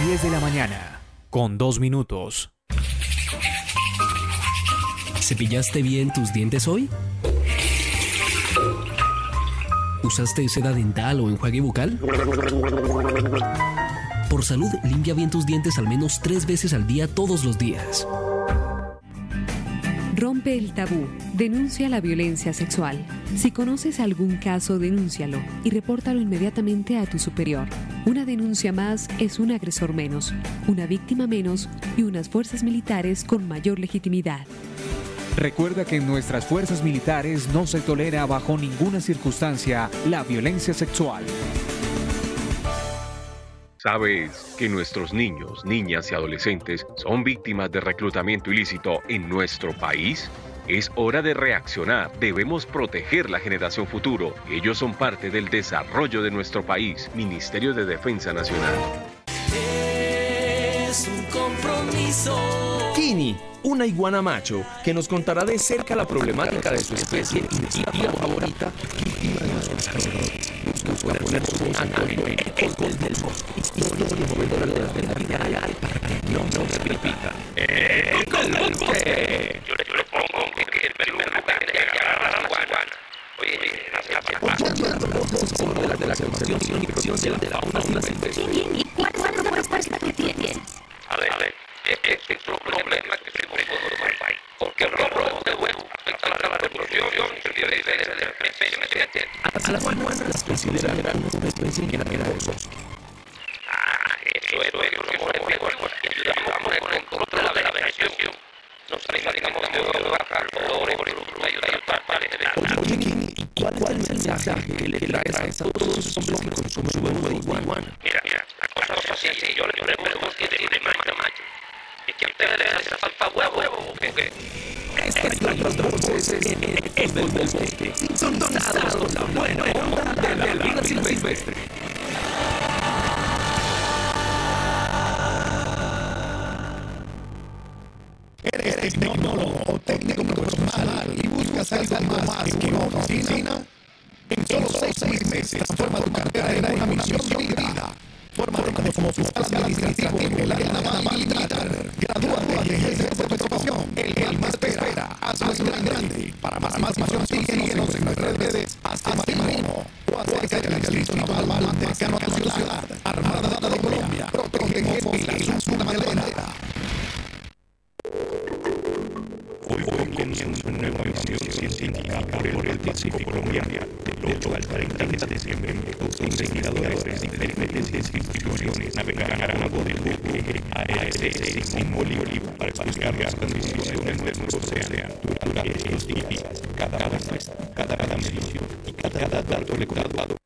10 de la mañana, con 2 minutos. ¿Cepillaste bien tus dientes hoy? ¿Usaste seda dental o enjuague bucal? Por salud, limpia bien tus dientes al menos 3 veces al día todos los días. Rompe el tabú. Denuncia la violencia sexual. Si conoces algún caso, denúncialo y repórtalo inmediatamente a tu superior. Una denuncia más es un agresor menos, una víctima menos y unas fuerzas militares con mayor legitimidad. Recuerda que en nuestras fuerzas militares no se tolera bajo ninguna circunstancia la violencia sexual. ¿Sabes que nuestros niños, niñas y adolescentes son víctimas de reclutamiento ilícito en nuestro país? Es hora de reaccionar. Debemos proteger la generación futuro. Ellos son parte del desarrollo de nuestro país. Ministerio de Defensa Nacional. Es un compromiso. Kini, una iguana macho que nos contará de cerca la problemática de su especie y de su tía favorita. Busca poner su anónimo ecos del bosque. Historias movedoras de la vida real para que no se repitan. ¡Ecos del bosque! Yo le pongo que el primer lugar de agarrar a la iguana. Oye, de la conservación y protección de la fauna silvestre. ¿Y cuál es la propuesta que tiene? A ver, este es un problema que se pone todo el país. Porque el robo de huevo afecta a la reproducción y de la especie. A las iguanas las consideran una especie que era del bosque. Eso es lo que nos ayudamos con el control de la vegetación. Nos alimentamos de bajar flores, ayudar para Oye, Kini, ¿cuál es el mensaje que le traes a todos esos hombres que consumen su huevo de iguana? Mira, la cosa es así, yo le pregunto que de macho. ¿Y que ustedes le hacen falta huevo o qué? Este es la voces es del bosque. Sintonizados la buena onda de la vida silvestre. ¿Eres tecnólogo o técnico profesional y buscas algo más que una oficina? En solo 6 meses transforma tu carrera en una misión híbrida. Fórmate como oficial administrativo en el área naval militar. Gradúate y ejerce tu profesión. El más espera. Hazlo en grande. Para más información síguenos en nuestras redes. Hazte marino o acércate al Ejército Naval cercano a tu ciudad. Armada de Colombia. Protegemos la zona bandera. Hoy comienza una nueva misión científica por el Pacífico colombiano, del 8 al 30 de diciembre, donde investigadores de diferentes instituciones navegarán a bordo del buque ASS Simón Bolívar para estudiar las condiciones de nuestro océano durante estos días. Cada medición y cada dato recordado